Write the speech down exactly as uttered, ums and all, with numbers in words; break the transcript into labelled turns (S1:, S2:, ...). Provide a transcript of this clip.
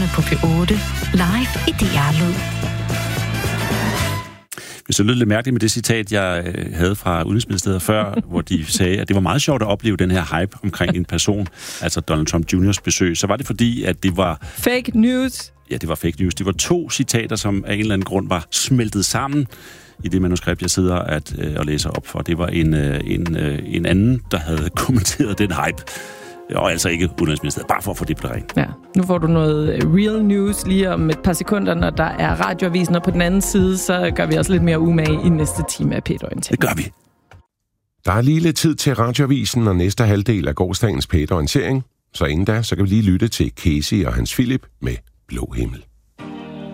S1: På P otte, live i D R-lyd.
S2: Hvis det lød lidt mærkeligt med det citat, jeg havde fra Udenrigsministeriet før, hvor de sagde, at det var meget sjovt at opleve den her hype omkring en person, altså Donald Trump juniors besøg, så var det fordi, at det var...
S3: Fake news.
S2: Ja, det var fake news. Det var to citater, som af en eller anden grund var smeltet sammen i det manuskript, jeg sidder at, øh, og læser op for. Det var en, øh, en, øh, en anden, der havde kommenteret den hype. Og altså ikke Udenrigsministeriet, bare for at få det på det rene.
S3: Ja, nu får du noget real news lige om et par sekunder, når der er radioavisen, og på den anden side, så gør vi også lidt mere umage i næste time af P et Orientering.
S2: Det gør vi.
S4: Der er lige lidt tid til radioavisen og næste halvdel af gårsdagens P et Orientering, så inden da, så kan vi lige lytte til Casey og Hans Philip med Blå Himmel.